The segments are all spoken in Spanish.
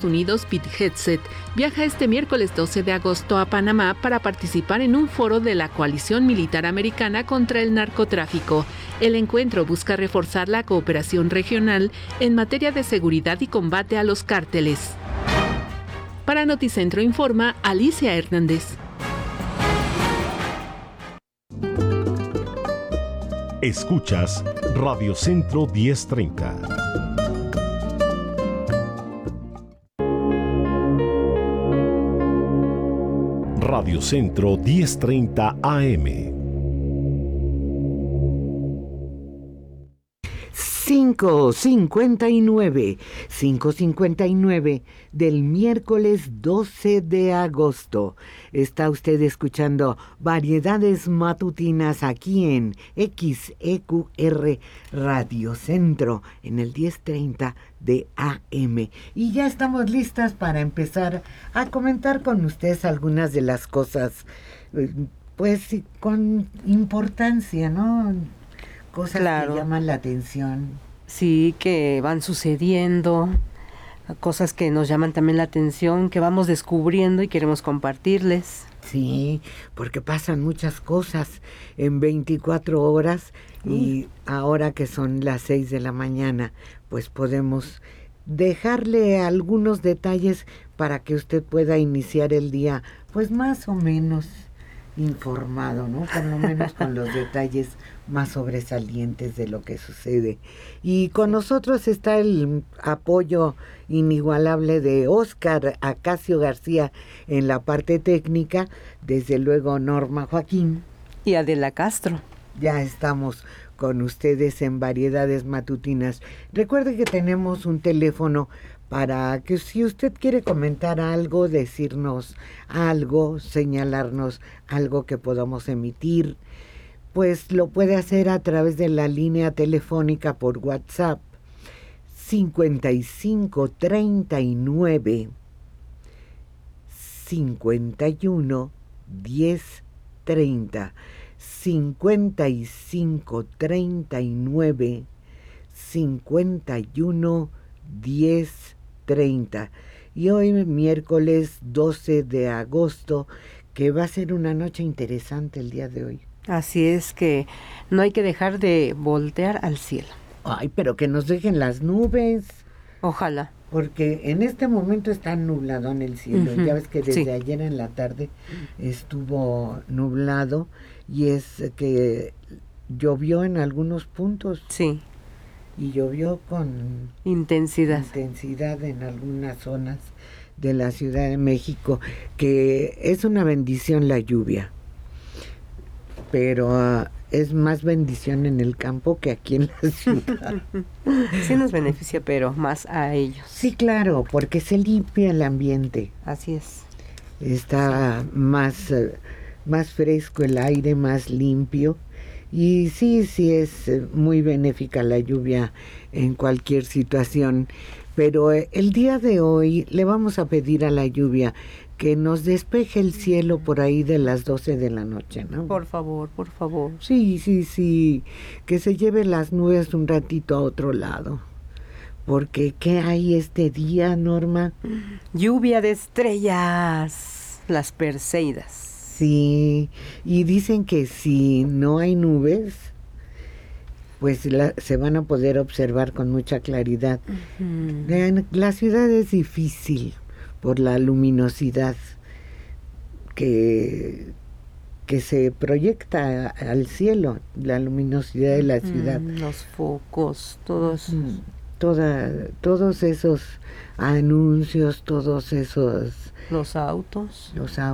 Unidos, Pete Hegseth, viaja este miércoles 12 de agosto a Panamá para participar en un foro de la Coalición Militar Americana contra el Narcotráfico. El encuentro busca reforzar la cooperación regional en materia de seguridad y combate a los cárteles. Para Noticentro informa Alicia Hernández. Escuchas Radio Centro 1030. Radio Centro 1030 AM. 5:59 del miércoles 12 de agosto. Está usted escuchando Variedades Matutinas aquí en XEQR Radio Centro en el 1030 de AM. Y ya estamos listas para empezar a comentar con ustedes algunas de las cosas, pues con importancia, ¿no? Cosas que llaman la atención. Sí, que van sucediendo, cosas que nos llaman también la atención, que vamos descubriendo y queremos compartirles. Sí, porque pasan muchas cosas en 24 horas y ahora que son las 6 de la mañana, pues podemos dejarle algunos detalles para que usted pueda iniciar el día, pues más o menos informado, ¿no? Por lo menos con los detalles más sobresalientes de lo que sucede. Y con nosotros está el apoyo inigualable de Óscar Acacio García en la parte técnica, desde luego Norma Joaquín y Adela Castro. Ya estamos con ustedes en Variedades Matutinas. Recuerde que tenemos un teléfono para que si usted quiere comentar algo, decirnos algo, señalarnos algo que podamos emitir, pues lo puede hacer a través de la línea telefónica por WhatsApp 5539 51 10 30 5539 51 10 30. Y hoy miércoles 12 de agosto, que va a ser una noche interesante el día de hoy. Así es, que no hay que dejar de voltear al cielo. Ay, pero que nos dejen las nubes. Ojalá. Porque en este momento está nublado en el cielo. Ya ves que desde ayer en la tarde estuvo nublado y es que llovió en algunos puntos. Sí. Y llovió con intensidad en algunas zonas de la Ciudad de México, que es una bendición la lluvia, pero es más bendición en el campo que aquí en la ciudad. Sí nos beneficia, pero más a ellos. Sí, claro, porque se limpia el ambiente. Así es. Está más fresco el aire, más limpio. Y sí es muy benéfica la lluvia en cualquier situación, pero el día de hoy le vamos a pedir a la lluvia que nos despeje el cielo por ahí de las 12 de la noche, ¿no? Por favor, por favor. Sí, que se lleve las nubes un ratito a otro lado, porque ¿qué hay este día, Norma? Lluvia de estrellas, las Perseidas. Sí, y dicen que si no hay nubes, pues se van a poder observar con mucha claridad. La ciudad es difícil por la luminosidad que se proyecta al cielo, la luminosidad de la ciudad. Los focos, todos esos anuncios, todos esos... Los autos.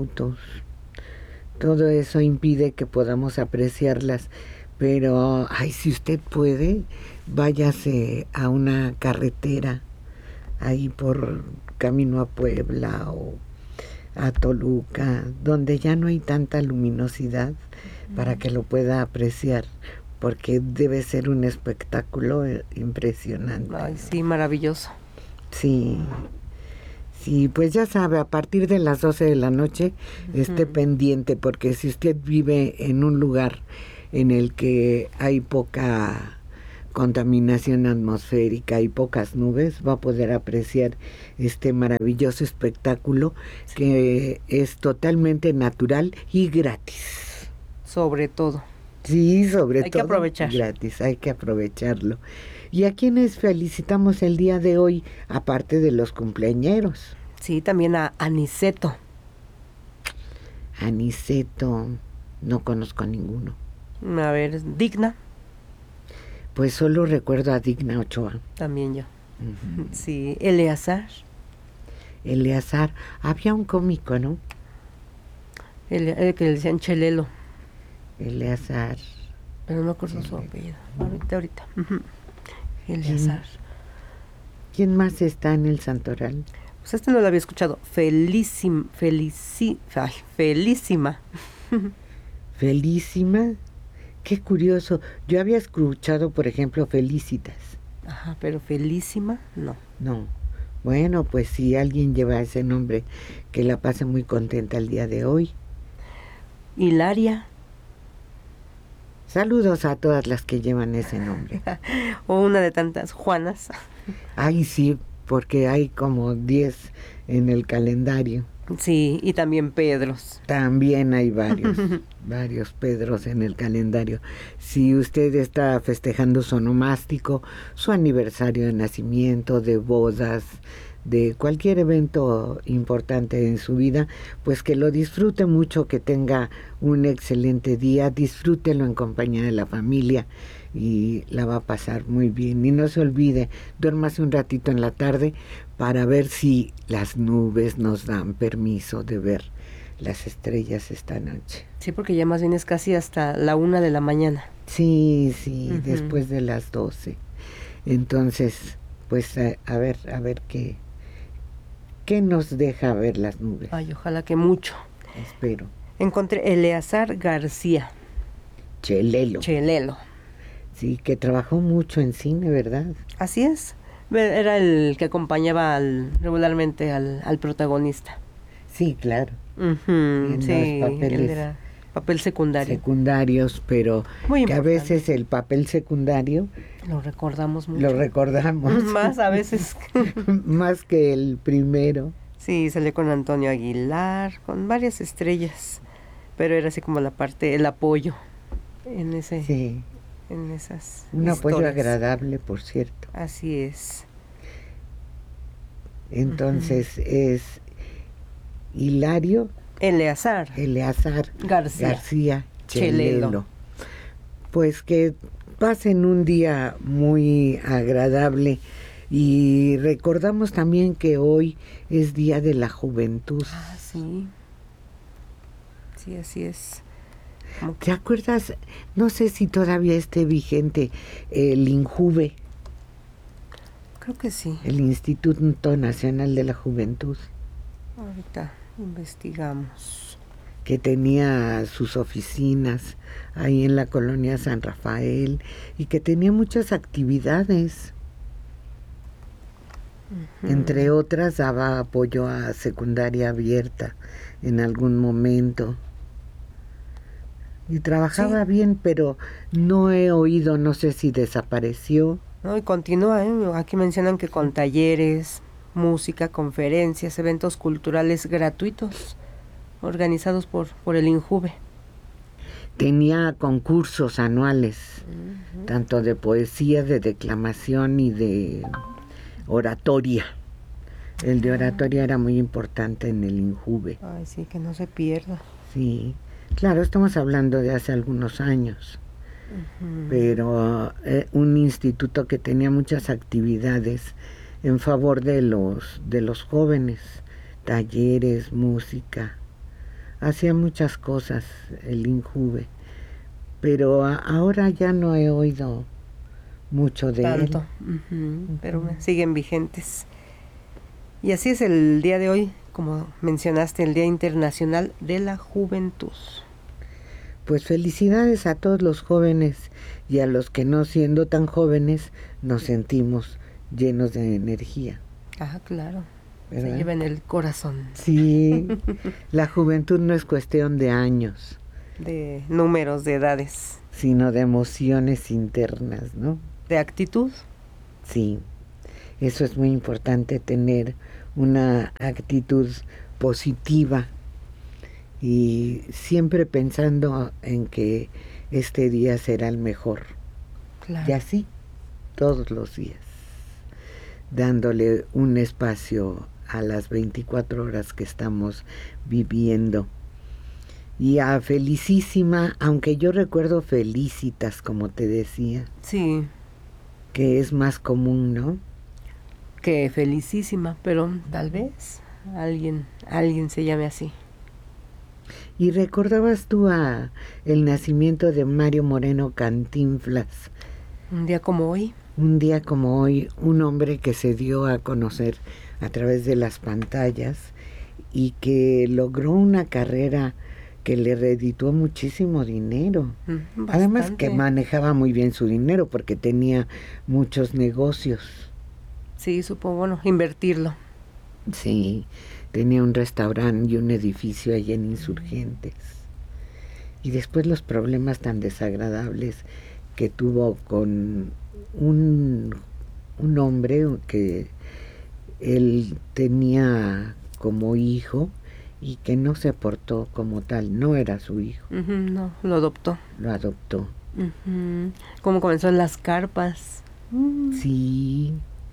Todo eso impide que podamos apreciarlas, pero si usted puede, váyase a una carretera ahí por camino a Puebla o a Toluca, donde ya no hay tanta luminosidad para que lo pueda apreciar, porque debe ser un espectáculo impresionante. Ay, sí, maravilloso. Sí, pues ya sabe, a partir de las 12 de la noche esté pendiente, porque si usted vive en un lugar en el que hay poca contaminación atmosférica y pocas nubes, va a poder apreciar este maravilloso espectáculo que es totalmente natural y gratis. Sobre todo. Sí, sobre todo. Hay que aprovechar. Gratis, hay que aprovecharlo. ¿Y a quienes felicitamos el día de hoy, aparte de los cumpleañeros? Sí, también a Aniceto. Aniceto, no conozco a ninguno. A ver, Digna. Pues solo recuerdo a Digna Ochoa. También yo. Sí, Eleazar. Eleazar, había un cómico, ¿no? El que le decían Chelelo. Eleazar. Pero no acuerdo su apellido. Ahorita. Eleazar. ¿Quién más está en el santoral? Pues este no lo había escuchado. Felísima. Felísima. Qué curioso. Yo había escuchado, por ejemplo, Felicitas. Ajá, pero Felísima, no. No. Bueno, pues si alguien lleva ese nombre, que la pase muy contenta el día de hoy. Hilaria. Saludos a todas las que llevan ese nombre. O una de tantas Juanas. Ay, sí, porque hay como 10 en el calendario. Sí, y también Pedros. También hay varios Pedros en el calendario. Si usted está festejando su onomástico, su aniversario de nacimiento, de bodas, de cualquier evento importante en su vida, pues que lo disfrute mucho, que tenga un excelente día, disfrútelo en compañía de la familia y la va a pasar muy bien. Y no se olvide, duérmase un ratito en la tarde para ver si las nubes nos dan permiso de ver las estrellas esta noche. Sí, porque ya más bien es casi hasta la 1 de la mañana. Sí, después de las 12. Entonces, pues a ver qué nos deja ver las nubes. Ay, ojalá que mucho. Espero. Encontré Eleazar García. Chelelo. Sí, que trabajó mucho en cine, ¿verdad? Así es. Era el que acompañaba regularmente al protagonista. Sí, claro. En sí, los papeles él era papel secundario. Secundarios, pero muy que a veces el papel secundario lo recordamos mucho. Lo recordamos. Más a veces. Más que el primero. Sí, salió con Antonio Aguilar, con varias estrellas, pero era así como la parte, el apoyo en ese. Sí. En esas un historias. Apoyo agradable, por cierto. Así es. Entonces es Hilario Eleazar García Chelelo. Pues que pasen un día muy agradable y recordamos también que hoy es Día de la Juventud. Ah, sí. Sí, así es. ¿Te acuerdas? No sé si todavía esté vigente el INJUVE. Creo que sí. El Instituto Nacional de la Juventud. Ahorita investigamos. Que tenía sus oficinas ahí en la colonia San Rafael y que tenía muchas actividades. Entre otras, daba apoyo a secundaria abierta en algún momento. Y trabajaba bien, pero no he oído, no sé si desapareció. No, y continúa, aquí mencionan que con talleres, música, conferencias, eventos culturales gratuitos organizados por el INJUVE. Tenía concursos anuales, tanto de poesía, de declamación y de oratoria. El de oratoria era muy importante en el INJUVE. Ay, sí, que no se pierda. Sí. Claro, estamos hablando de hace algunos años, pero un instituto que tenía muchas actividades en favor de los jóvenes, talleres, música, hacía muchas cosas el INJUVE, pero ahora ya no he oído mucho de tanto, pero siguen vigentes. Y así es el día de hoy, como mencionaste, el Día Internacional de la Juventud. Pues felicidades a todos los jóvenes y a los que no siendo tan jóvenes nos sentimos llenos de energía. Ah, claro. ¿Verdad? Se lleva en el corazón. Sí, la juventud no es cuestión de años. De números, de edades. Sino de emociones internas, ¿no? de actitud. Sí, eso es muy importante, tener una actitud positiva y siempre pensando en que este día será el mejor. Claro. Y así, todos los días, dándole un espacio a las 24 horas que estamos viviendo. Y a Felicísima, aunque yo recuerdo Felicitas, como te decía. Sí. Que es más común, ¿no? Que Felicísima, pero tal vez alguien se llame así. ¿Y recordabas tú el nacimiento de Mario Moreno Cantinflas? Un día como hoy. Un día como hoy, un hombre que se dio a conocer a través de las pantallas y que logró una carrera que le redituó muchísimo dinero. Bastante. Además que manejaba muy bien su dinero porque tenía muchos negocios. Sí, supo, bueno, invertirlo. Sí, tenía un restaurante y un edificio allí en Insurgentes. Y después los problemas tan desagradables que tuvo con un hombre que él tenía como hijo y que no se portó como tal, no era su hijo. No, lo adoptó. Lo adoptó. ¿Cómo comenzó en las carpas? Sí,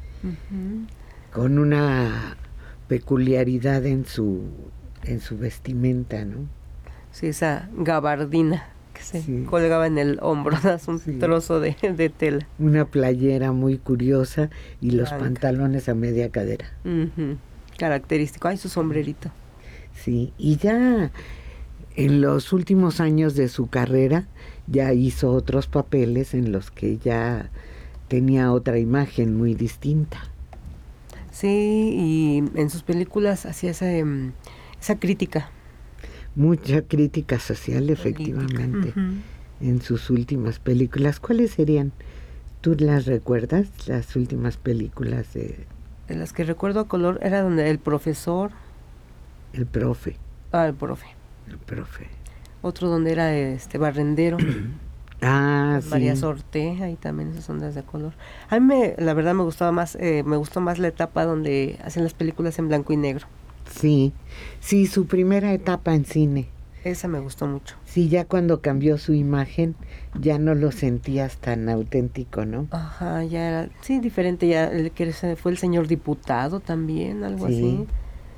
con una peculiaridad en su vestimenta, ¿no? Sí, esa gabardina que se colgaba en el hombro, un trozo de tela. Una playera muy curiosa y los pantalones a media cadera. Característico. Ay, su sombrerito. Sí, y ya en los últimos años de su carrera ya hizo otros papeles en los que ya tenía otra imagen muy distinta. Sí, y en sus películas hacía esa crítica. Mucha crítica social, efectivamente, en sus últimas películas. ¿Cuáles serían? ¿Tú las recuerdas, las últimas películas de las que recuerdo a color era donde el profesor... El profe. El profe. El profe. Otro donde era barrendero. Sí. María Sorte, ahí también esas ondas de color. A mí la verdad me gustó más la etapa donde hacían las películas en blanco y negro. Sí, su primera etapa en cine. Esa me gustó mucho. Sí, ya cuando cambió su imagen, ya no lo sentías tan auténtico, ¿no? Ajá, ya era, diferente, ya que fue el señor diputado también, algo así.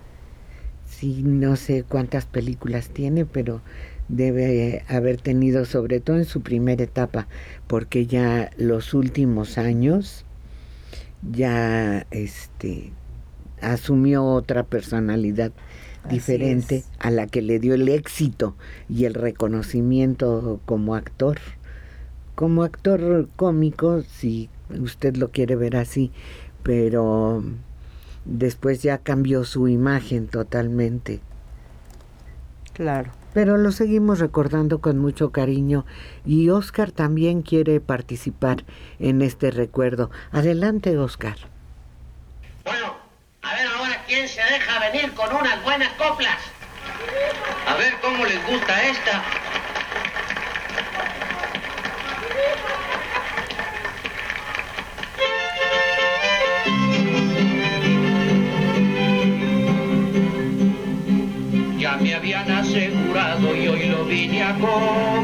Sí, no sé cuántas películas tiene, pero debe haber tenido, sobre todo en su primera etapa, porque ya los últimos años ya asumió otra personalidad diferente a la que le dio el éxito y el reconocimiento como actor. Como actor cómico, si usted lo quiere ver así, pero después ya cambió su imagen totalmente. Claro. Pero lo seguimos recordando con mucho cariño y Óscar también quiere participar en este recuerdo. Adelante, Óscar. Bueno, a ver ahora quién se deja venir con unas buenas coplas. A ver cómo les gusta esta. Ya me habían asegurado y hoy lo vine a cobrar.